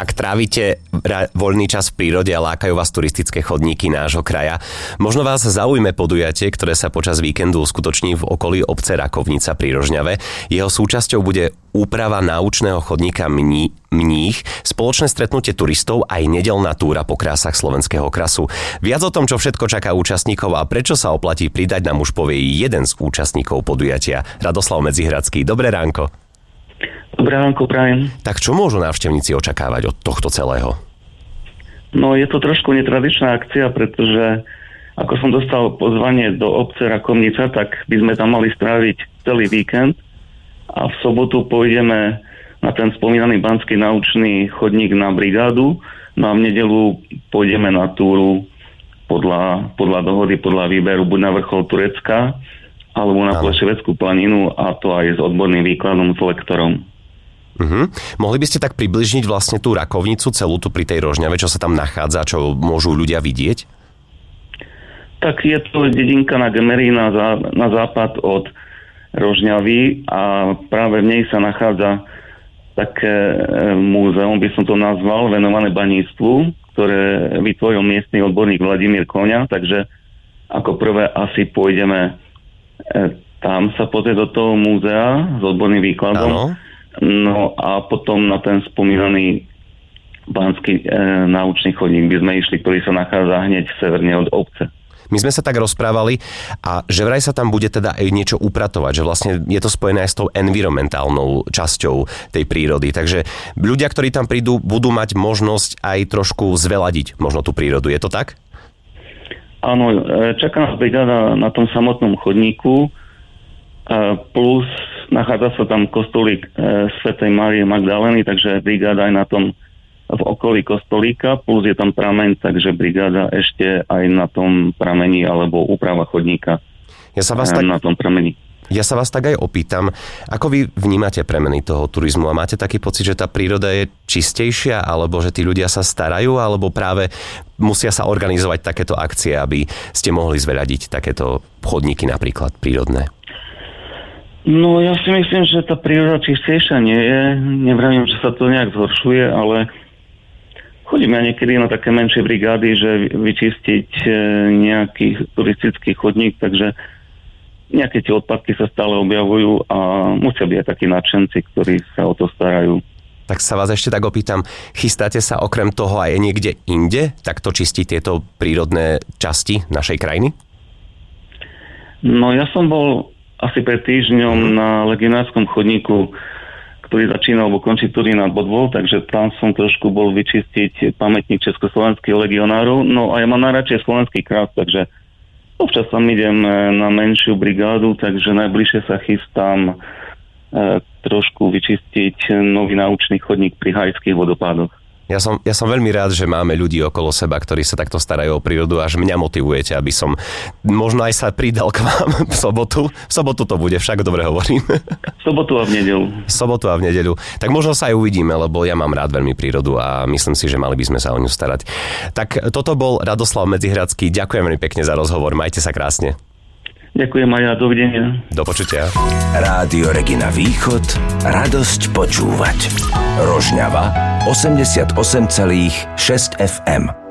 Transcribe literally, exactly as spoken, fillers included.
ak trávite voľný čas v prírode a lákajú vás turistické chodníky nášho kraja, možno vás zaujme podujatie, ktoré sa počas víkendu uskutoční v okolí obce Rakovnica pri Rožňave. Jeho súčasťou bude úprava náučného chodníka Mní, Mních, spoločné stretnutie turistov aj nedeľná túra po krásach slovenského krasu. Viac o tom, čo všetko čaká účastníkov a prečo sa oplatí pridať, nám už povie jeden z účastníkov podujatia, Radoslav Medzihradský. Dobré ránko. Dobré ránko, prajem. Tak čo môžu návštevníci očakávať od tohto celého? No je to trošku netradičná akcia, pretože ako som dostal pozvanie do obce Rakovnica, tak by sme tam mali stráviť celý víkend a v sobotu pôjdeme na ten spomínaný banský naučný chodník na brigádu, no a v nedeľu pôjdeme na túru podľa, podľa dohody, podľa výberu buď na vrchol Turecka alebo na Pleševeckú planinu, a to aj s odborným výkladom s lektorom. Uh-huh. Mohli by ste tak približniť vlastne tú Rakovnicu, celú tu pri tej Rožňave, čo sa tam nachádza, čo môžu ľudia vidieť? Tak je to dedinka na Gemerí na, zá, na západ od Rožňavy a práve v nej sa nachádza také múzeum, by som to nazval, venované baníctvu, ktoré vytvoril miestny odborník Vladimír Koňa, takže ako prvé asi pôjdeme tam sa pozrieť do toho múzea s odborným výkladom. Áno. No a potom na ten spomínaný banský e, naučný chodník by sme išli, ktorý sa nachádza hneď severne od obce. My sme sa tak rozprávali a že vraj sa tam bude teda aj niečo upratovať, že vlastne je to spojené aj s tou environmentálnou časťou tej prírody. Takže ľudia, ktorí tam prídu, budú mať možnosť aj trošku zveladiť možno tú prírodu. Je to tak? Áno, čaká nás brigáda na tom samotnom chodníku, plus nachádza sa tam kostolík svätej Márie Magdalény, takže brigáda aj na tom v okolí kostolíka, plus je tam prameň, takže brigáda ešte aj na tom pramení alebo úprava chodníka ja sa vás tak, na tom pramení. Ja sa vás tak aj opýtam, ako vy vnímate premeny toho turizmu a máte taký pocit, že tá príroda je čistejšia, alebo že tí ľudia sa starajú, alebo práve musia sa organizovať takéto akcie, aby ste mohli zveľadiť takéto chodníky napríklad prírodné? No ja si myslím, že tá príroda čistejšia nie je. Nevravím, že sa to nejak zhoršuje, ale chodíme niekedy na také menšie brigády, že vyčistiť nejaký turistický chodník, takže nejaké tie odpadky sa stále objavujú a musia byť aj takí nadšenci, ktorí sa o to starajú. Tak sa vás ešte tak opýtam, chystáte sa okrem toho aj niekde inde takto čistiť tieto prírodné časti našej krajiny? No ja som bol asi pred týždňom mm. na legionárskom chodníku, ktorý začína alebo končí Turín nad Bodvou, takže tam som trošku bol vyčistiť pamätník československých legionárov. No a ja mám najradšej slovenský krás, takže občas tam idem na menšiu brigádu, takže najbližšie sa chystám e, trošku vyčistiť nový naučný chodník pri Hajských vodopádoch. Ja som, ja som veľmi rád, že máme ľudí okolo seba, ktorí sa takto starajú o prírodu, až mňa motivujete, aby som možno aj sa pridal k vám v sobotu. V sobotu to bude, však dobre hovorím. V sobotu a v nedeľu. V sobotu a v nedeľu. Tak možno sa aj uvidíme, lebo ja mám rád veľmi prírodu a myslím si, že mali by sme sa o ňu starať. Tak toto bol Radoslav Medzihradský. Ďakujem veľmi pekne za rozhovor. Majte sa krásne. Ďakujem aj ja. Dovidenia. Do počutia. Rádio Regina Východ. Radosť počúvať. Rožňava osemdesiatosem celá šesť ef em.